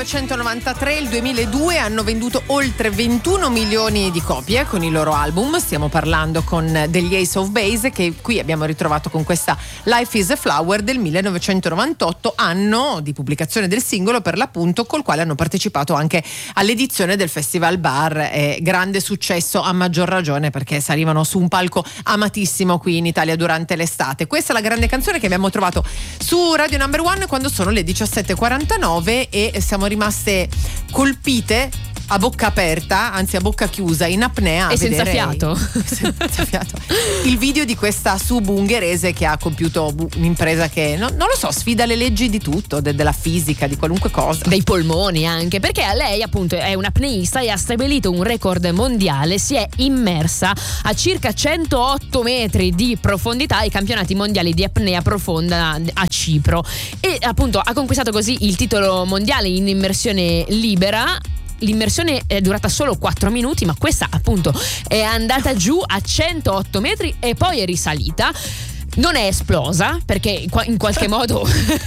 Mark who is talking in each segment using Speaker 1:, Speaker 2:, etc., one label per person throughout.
Speaker 1: 1993 e il 2002 hanno venduto oltre 21 milioni di copie con i loro album. Stiamo parlando con degli Ace of Base, che qui abbiamo ritrovato con questa Life is a Flower del 1998, anno di pubblicazione del singolo per l'appunto, col quale hanno partecipato anche all'edizione del Festival Bar. Grande successo, a maggior ragione perché salivano su un palco amatissimo qui in Italia durante l'estate. Questa è la grande canzone che abbiamo trovato su Radio Number One quando sono le 17:49 e siamo rimaste colpite a bocca aperta, anzi a bocca chiusa, in apnea,
Speaker 2: e senza fiato.
Speaker 1: Senza fiato. Il video di questa sub ungherese che ha compiuto un'impresa che non lo so, sfida le leggi di tutto, della fisica, di qualunque cosa,
Speaker 2: dei polmoni anche, perché lei appunto è un'apneista e ha stabilito un record mondiale. Si è immersa a circa 108 metri di profondità ai campionati mondiali di apnea profonda a Cipro e appunto ha conquistato così il titolo mondiale in immersione libera. L'immersione è durata solo 4 minuti, ma questa appunto è andata giù a 108 metri e poi è risalita. Non è esplosa perché in qualche modo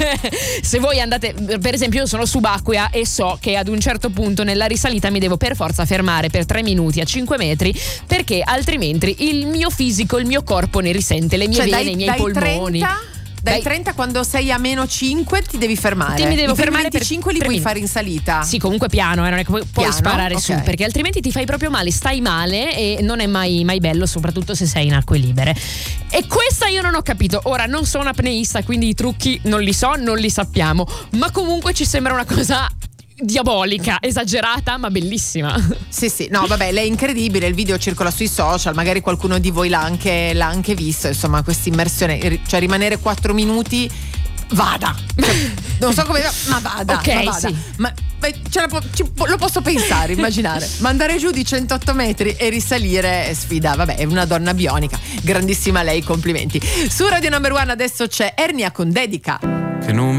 Speaker 2: se voi andate, per esempio io sono subacquea e so che ad un certo punto nella risalita mi devo per forza fermare per 3 minuti a 5 metri perché altrimenti il mio fisico, il mio corpo ne risente, le mie vene, i miei polmoni.
Speaker 1: 30? Dai 30, quando sei a meno 5 ti devi fermare.
Speaker 2: Mi devo fermare
Speaker 1: 25 li puoi fare in salita.
Speaker 2: Sì, comunque piano, non è che puoi sparare su, perché altrimenti ti fai proprio male, stai male e non è mai bello, soprattutto se sei in acque libere. E questa io non ho capito. Ora non sono apneista, quindi i trucchi non li so, non li sappiamo, ma comunque ci sembra una cosa diabolica, esagerata, ma bellissima.
Speaker 1: Sì, no, vabbè, lei è incredibile, il video circola sui social, magari qualcuno di voi l'ha anche visto, insomma, questa immersione, cioè rimanere 4 minuti, vada. Non so come, ma vada.
Speaker 2: Ok,
Speaker 1: ma vada.
Speaker 2: sì.
Speaker 1: Ma lo posso pensare, immaginare. Mandare giù di 108 metri e risalire è sfida. Vabbè, è una donna bionica, grandissima lei, complimenti. Su Radio Number One adesso c'è Ernia con Dedica.
Speaker 3: Che non